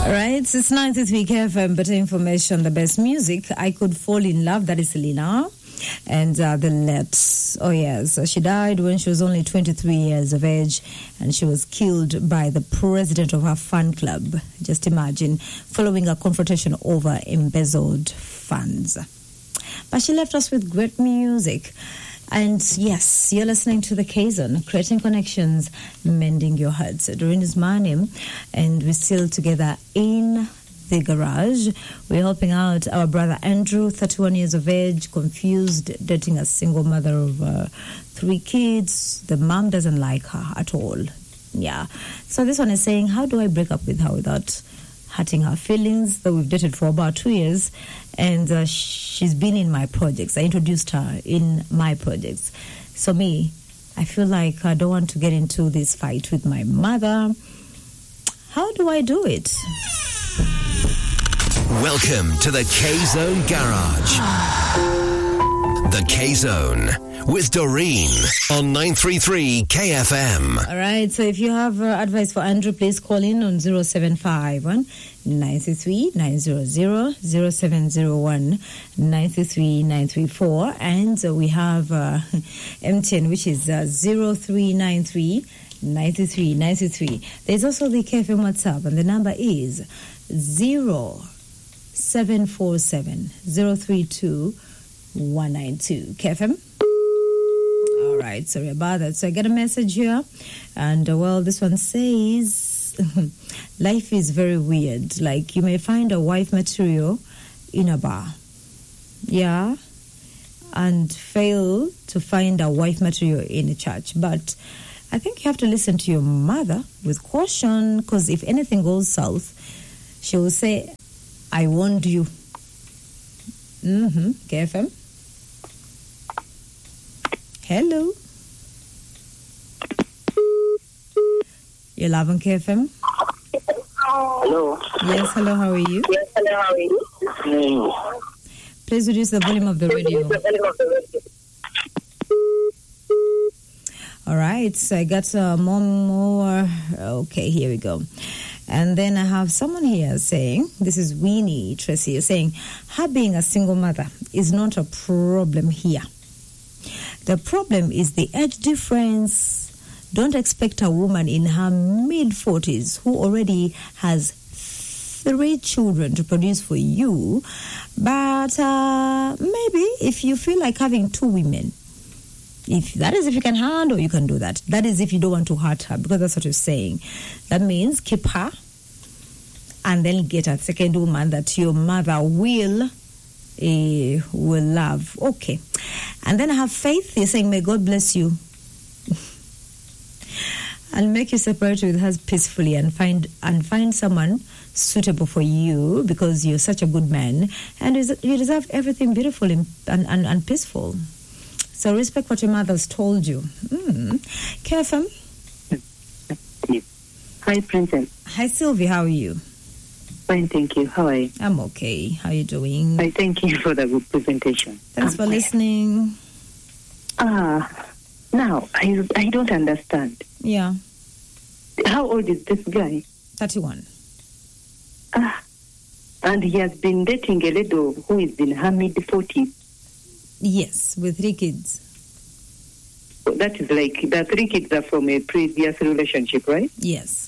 Right, it's 93 KFM, better information, the best music. I Could Fall in Love, that is Selena. And the Let. Oh, yes. She died when she was only 23 years of age, and she was killed by the president of her fan club. Just imagine, following a confrontation over embezzled funds. But she left us with great music. And yes, you're listening to the K-Zone, creating connections, mending your hearts. Doreen is my name, and we're still together in the garage. We're helping out our brother Andrew, 31 years of age, confused, dating a single mother of 3 kids. The mom doesn't like her at all. Yeah. So this one is saying, how do I break up with her without hurting her feelings? Though we've dated for about 2 years, and she's been in my projects. I introduced her in my projects. So me, I feel like I don't want to get into this fight with my mother. How do I do it? Welcome to the K-Zone Garage. The K-Zone with Doreen on 933 KFM. All right, so if you have advice for Andrew, please call in on 0751 933 900 0701 933 934. And we have MTN, which is 0393 93 93. There's also the KFM WhatsApp, and the number is 0747 032 192. KFM. All right, sorry about that. So I get a message here, and this one says, life is very weird. Like, you may find a wife material in a bar, yeah, and fail to find a wife material in a church. But I think you have to listen to your mother with caution, because if anything goes south, she will say, I warned you. KFM. Hello. You're live on KFM. Hello. Yes, hello, how are you? Yes, hello, how are you? Please reduce the volume of the radio. All right, so I got more. Okay, here we go. And then I have someone here saying, this is Winnie Tracy, saying, her being a single mother is not a problem here. The problem is the age difference. Don't expect a woman in her mid-40s who already has 3 children to produce for you. But maybe if you feel like having 2 women, if you can handle, you can do that. That is if you don't want to hurt her, because that's what you're saying. That means keep her and then get a second woman that your mother will love. Okay. And then I have Faith. You're saying, may God bless you and make you separate with her peacefully and find someone suitable for you, because you're such a good man and you deserve everything beautiful and peaceful. So respect what your mother's told you. KFM. Hi, Princess. Hi, Sylvie. How are you? Fine, thank you. How are you? I'm okay. How are you doing? I thank you for the good presentation. Thanks for listening. Now, I don't understand. Yeah. How old is this guy? 31. And he has been dating a lady who is in her mid-40s. Yes, with 3 kids. That is like, the 3 kids are from a previous relationship, right? Yes.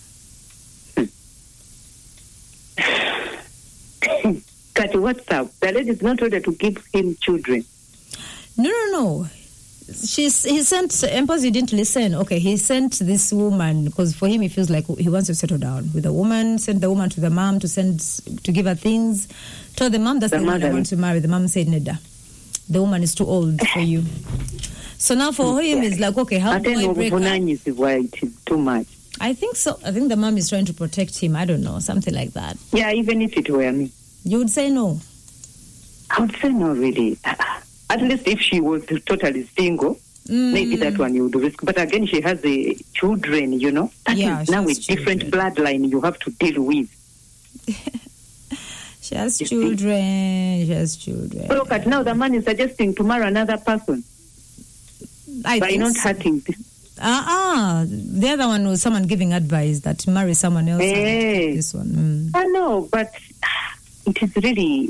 Kat, what's up? The lady is not ready to give him children. No. He sent, Empos, you didn't listen. Okay, he sent this woman, because for him, he feels like he wants to settle down with a woman, sent the woman to the mom to give her things. Told the mom that's the one I want to marry. The mom said, Neda, the woman is too old for you. So now for him, it's like, okay, how do I break up? It is too much. I think so. I think the mom is trying to protect him. I don't know, something like that. Yeah, even if it were me. You would say no? I would say no, really. At least if she was totally single, maybe that one you would risk. But again, she has children, you know. That is now a different bloodline you have to deal with. She has children. Look at now, the man is suggesting to marry another person by not hurting. The other one was someone giving advice that marry someone else. This one. I know, but it is really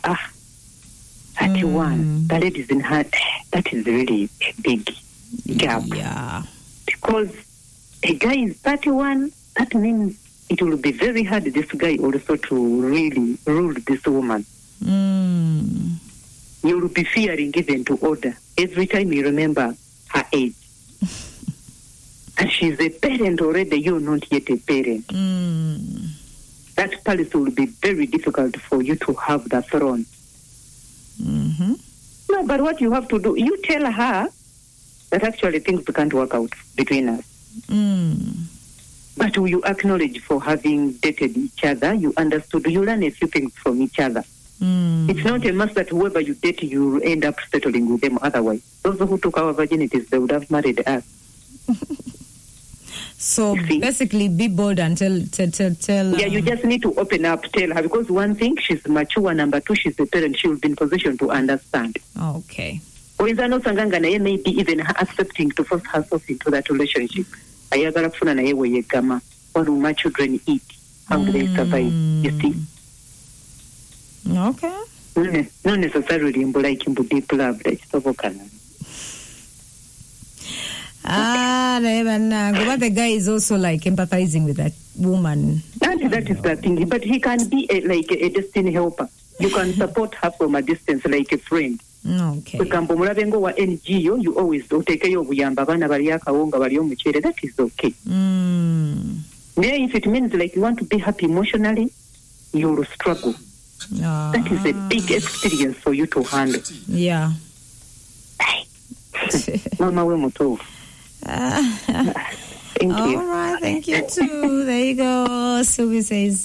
31. The lady's in her. That is really a big gap. Yeah. Because a guy is 31, that means it will be very hard this guy also to really rule this woman. You will be fearing even to order every time you remember her age. And she's a parent already, you're not yet a parent. That palace will be very difficult for you to have the throne. No, but what you have to do, you tell her that actually things can't work out between us. But you acknowledge for having dated each other, you understood, you learn a few things from each other. It's not a must that whoever you date, you end up settling with them otherwise. Those who took our virginities, they would have married us. So basically, be bold and tell. Yeah, you just need to open up, tell her, because one thing, she's mature, number two, she's a parent, she will be in position to understand. Okay. Or is no sanganga naye maybe even accepting to force herself into that relationship. Ayagala kufuna naye weyegama. What will my children eat? How do they survive? You see? Okay. Not necessarily like in deep love, like Sobokana. But the guy is also like empathizing with that woman. That is the thing. But he can be like a destiny helper. You can support her from a distance like a friend. Okay. NGO, you always take care of Yamba, that is okay. If it means like you want to be happy emotionally, you will struggle. That is a big experience for you to handle. Yeah. Mama, we're moto. Thank you. All right, thank you too. There you go. Sylvie says,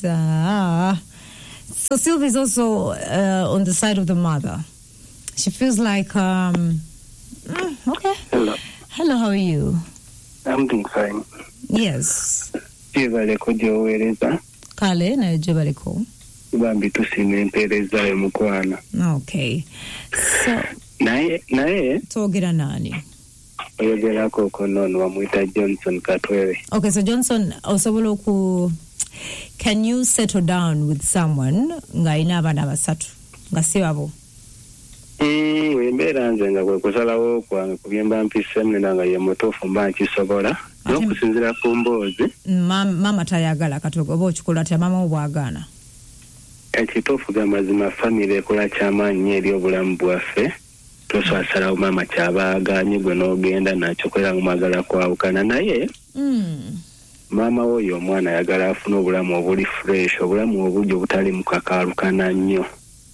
So Sylvie is also on the side of the mother. She feels like, okay. Hello. Hello, how are you? I'm doing fine. Yes. Jebaleko jowereza. Kale na jebaleko. Bambi tusime empereza emukwana. Okay. So naye togera nani? Oyogerako konono wamwita Johnson Katwere. Okay, so Johnson, osobola ku, can you settle down with someone nga ina abana basatu nga sibabo? Wembeera nze nga kwe kusalawo kwange kubyemba mpise mnena nga ye mutuufu mba nkisobola n'okusinziira ku mboozi. Mama tayagala katogo oba okikola tya mama obwagaana? Ekituufu ga mazima famire ekola kyamaanyi nnyo eri obulamu bwaffe. Tosasalawo mama kyabaganye gwe n'ogenda nakyo kwera ngumagala kwawukana naye mama woyo omwana ayagala afuna obulamu obuli fresh, obulamu obuli obutali mukakaalukana nnyo.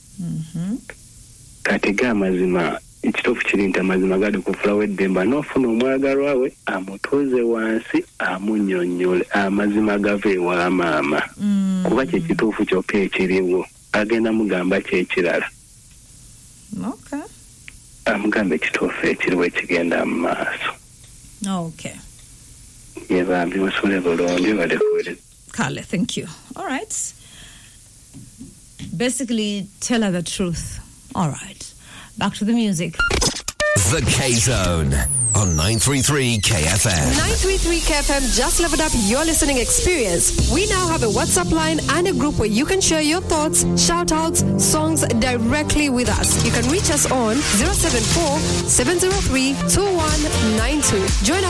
Kati ga mazima ekituufu kiri nti amazima gali kufulawo eddemba n'ofuna omwagalwa we amutuuze wansi amunnyonnyole amazima gava ewa maama kuba kye kituufu kyokka ekiriwo agenda mugamba kyekirala. Okay. Amugamba ekituufu ekiriwo ekigenda mu maaso. Okay. Yebambi musule bulungi balekuwere. Kale, thank you. All right. Basically, tell her the truth. All right. Back to the music. The K-Zone on 933 KFM. 933 KFM just leveled up your listening experience. We now have a WhatsApp line and a group where you can share your thoughts, shout-outs, songs directly with us. You can reach us on 074-703-2192. Join our